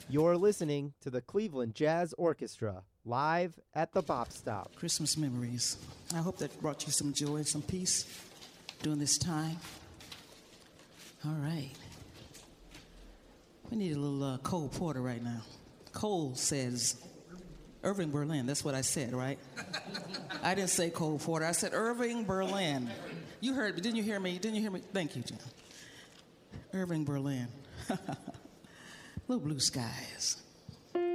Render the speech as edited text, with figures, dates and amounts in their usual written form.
You're listening to the Cleveland Jazz Orchestra, live at the Bop Stop. Christmas memories. I hope that brought you some joy and some peace during this time. All right. We need a little Cole Porter right now. Cole says, Irving Berlin, that's what I said, right? I didn't say Cole Porter, I said Irving Berlin. You heard me, didn't you hear me? Didn't you hear me? Thank you, Jim. Irving Berlin. Little Blue Skies.